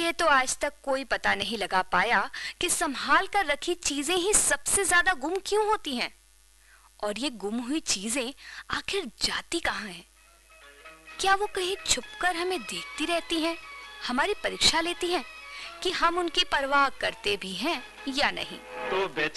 इसीलिए तो आज तक कोई पता नहीं लगा पाया कि संभाल कर रखी चीजें ही सबसे ज्यादा गुम क्यों होती हैं। और ये गुम हुई चीजें आखिर जाती कहाँ हैं? क्या वो कहीं छुपकर हमें देखती रहती हैं, हमारी परीक्षा लेती हैं कि हम उनकी परवाह करते भी हैं या नहीं? तो